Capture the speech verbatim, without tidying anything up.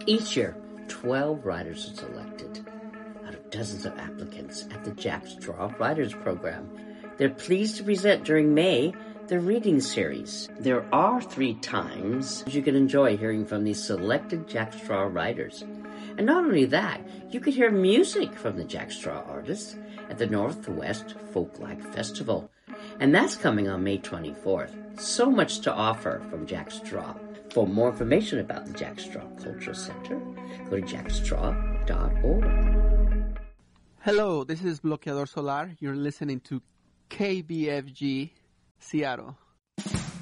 Each year, twelve writers are selected out of dozens of applicants at the Jack Straw Writers Program. They're pleased to present during May the reading series. There are three times you can enjoy hearing from these selected Jack Straw writers. And not only that, you could hear music from the Jack Straw artists at the Northwest Folklight Festival. And that's coming on May twenty-fourth. So much to offer from Jack Straw. For more information about the Jack Straw Cultural Center, go to jack straw dot org. Hello, this is Bloqueador Solar. You're listening to K B F G Seattle.